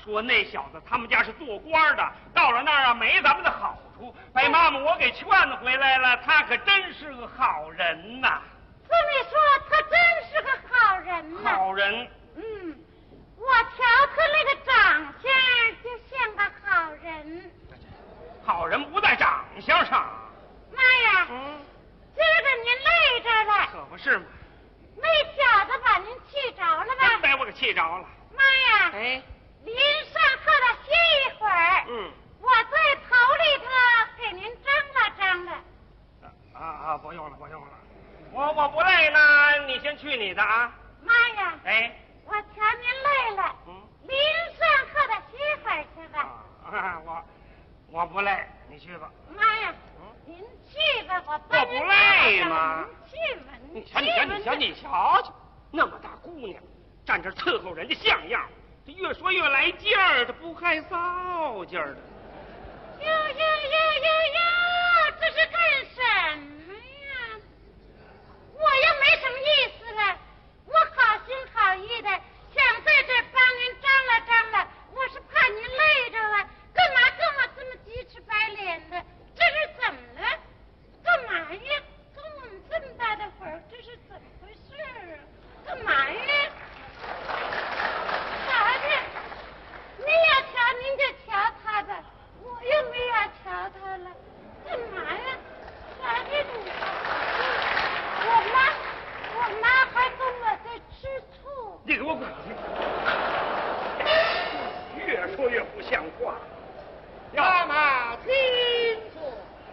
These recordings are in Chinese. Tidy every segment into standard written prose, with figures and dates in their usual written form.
说那小子他们家是做官的，到了那儿啊没咱们的好处。白妈妈，我给劝回来了，他可真是个好人呐。 这么说，他真是个好人呐。 好人。 我瞧他那个长相就像个好人。 好人不在长相上。 妈呀，今儿个您累着了。 可不是嘛。 那小子把您气着了吧？ 真把我给气着了。 妈呀！ 哎， 您上课了歇一会儿。我在头里头给您张罗张罗。 不用了。我不累了，你先去你的啊。 妈呀！ 哎， 我瞧您累了。您上课的歇会儿去吧。 我不累，你去吧。 妈呀！您去吧，我不累吗？ 您去吧。 你瞧瞧，那么大姑娘，站这伺候人家像样，这越说越来劲儿，这不害臊劲儿的。 哟，这是干什么呀？我又没什么意思了，我好心好意的想在这帮您张罗张罗，我是怕您累着了，干嘛跟我这么鸡翅白脸的？这是怎么了？干嘛呀？跟我们这么大的会儿，这是怎么回事啊？干嘛呀？啥的？您要瞧您就瞧他吧，我又没要瞧他了，干嘛呀？啥的你？我妈还跟我在吃醋。 你给我滚去！越说越不像话。 妈妈清楚，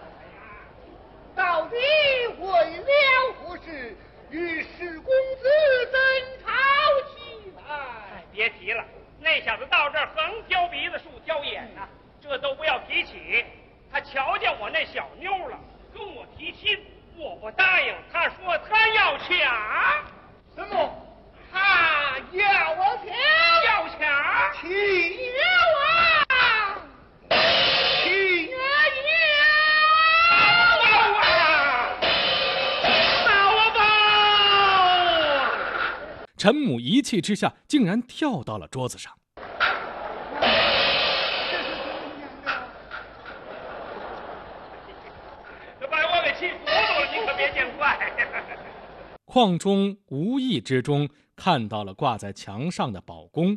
到底为了何事与史公子争吵起来？ 别提了，那小子到这儿横挑鼻子竖挑眼呐，这都不要提起。他瞧见我那小妞了，跟我提亲，我不答应。他说他要抢。 什么？他要抢？ 要抢？ 起了！ 陈母一气之下，竟然跳到了桌子上。 把我给气糊涂了，你可别见怪。 邝忠无意之中看到了挂在墙上的宝弓。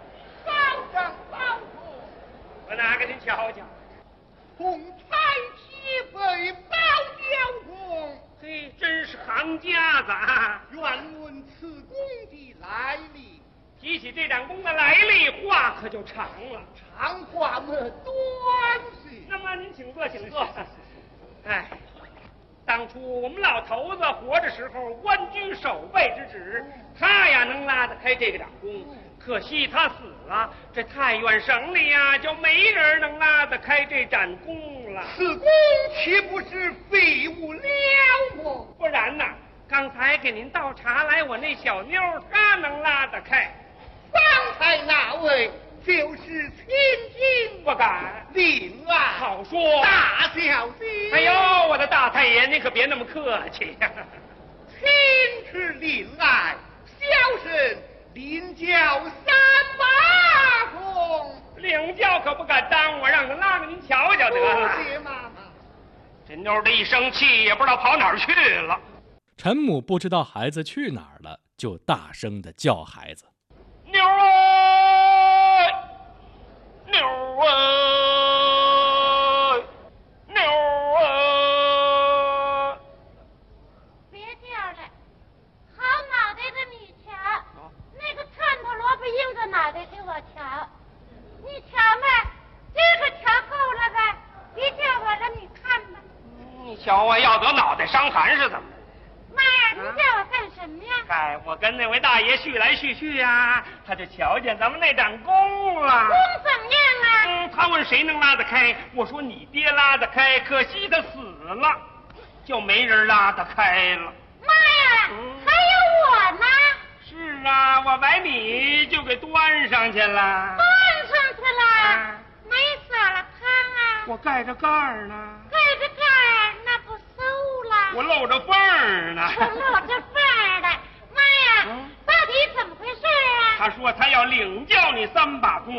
我拿给您瞧瞧。 红彩旗被包雕弓， 嘿，真是行家子啊！ 愿问此弓的来历。 提起这盏弓的来历，话可就长了。 长话么短些。 那么您请坐，请坐。哎，当初我们老头子活着时候，官居守备之职，他呀能拉得开这个盏弓。可惜他死了，这太原省里呀就没人能拉得开这盏弓了。 此弓岂不是废物了么？ 不然呐，刚才给您倒茶来，我那小妞她能拉得开。 方才那位就是千金， 不敢。 令爱好说， 大小姐。 哎呦，我的大太爷，您可别那么客气呀。 亲是令爱，小生领教三把弓。 领教可不敢当，我让他拉给您瞧瞧得了。 谢妈妈。 这妞的一生气，也不知道跑哪儿去了。 陈母不知道孩子去哪儿了，就大声地叫孩子：“ 妞儿，妞儿，妞儿！” 别叫了，好脑袋的你瞧，那个串头萝卜缨子脑袋给我瞧，你瞧吧，这个瞧够了吧？别叫我了，你看吧。 你瞧我要得脑袋伤寒是怎么？ 妈呀，你叫我干什么呀？ 嗨，我跟那位大爷叙来叙去呀，他就瞧见咱们那盏弓了。 弓怎么样啊？ 他问谁能拉得开，我说你爹拉得开，可惜他死了，就没人拉得开了。 妈呀，还有我呢？ 是啊，我把你就给端上去了。 端上去了？没撒了汤啊？ 我盖着盖儿呢。 盖着盖儿，那不馊了？ 我露着缝儿呢。 我露着缝儿的。妈呀，到底怎么回事啊？ 他说他要领教你三把弓。